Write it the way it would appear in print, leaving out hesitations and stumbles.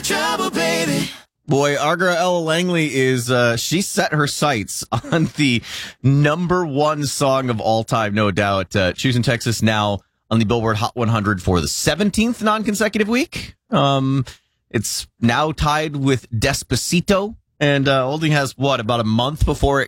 trouble, baby. Boy, Argra Ella Langley is, she set her sights on the number one song of all time, no doubt. Choosing Texas now on the Billboard Hot 100 for the 17th non-consecutive week. It's now tied with Despacito, and only has, about a month before